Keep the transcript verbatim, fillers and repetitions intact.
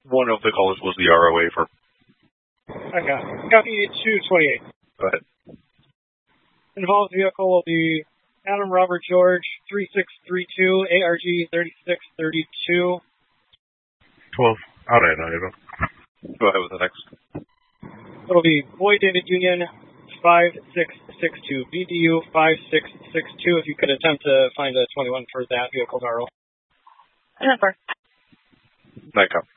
One of the callers was the R O A for. Okay. Copy two twenty-eight. Go ahead. Involved vehicle will be Adam Robert George, three six three two, A R G thirty-six thirty-two. twelve. Out at Idaho. Go ahead with the next. It'll be Boy David Union, five six six two. B D U five six six two. If you could attempt to find a twenty-one for that vehicle, Darrell. Number. Night cop.